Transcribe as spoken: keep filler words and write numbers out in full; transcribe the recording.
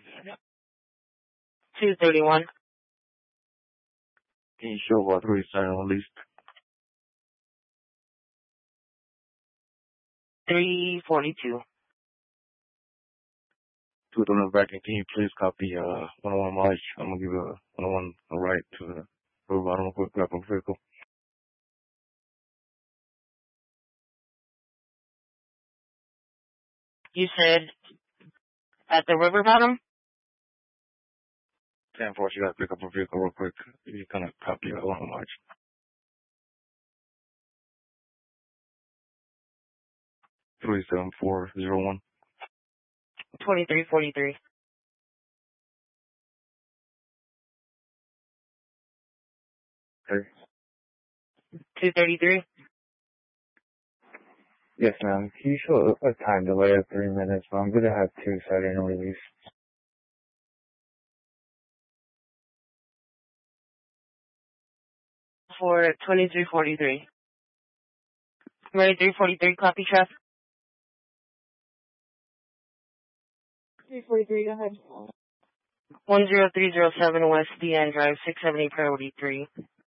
two thirty-one. Can you show what three sign released? three forty-two. Two on the back, and can you please copy uh one oh one March? I'm gonna give a one oh one right to the road bottom real quick, grab a vehicle. You said at the river bottom? ten four, you gotta pick up a vehicle real quick. You kind of copy uh, one oh one March. three seven four zero one. twenty-three forty-three. Okay. two thirty-three. Yes, ma'am. Can you show a time delay of three minutes? Well, I'm going to have two setting release. For twenty-three forty-three. Ready, three forty-three, copy, Chef. three forty-three, go ahead. one zero three zero seven West D N Drive, six seventy Priority three.